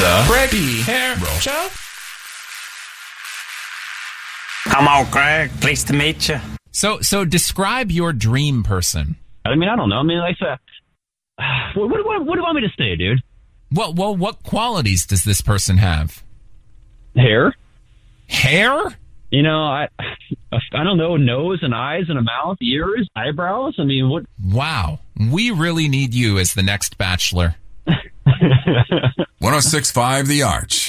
Craig Hair Show. Come on, Craig. Pleased to meet you. So describe your dream person. I mean, I don't know. I mean, like, what do you want me to say, dude? Well, what qualities does this person have? Hair. Hair? You know, I don't know, nose and eyes and a mouth, ears, eyebrows. I mean, what? Wow. We really need you as the next Bachelor. 106.5 The Arch.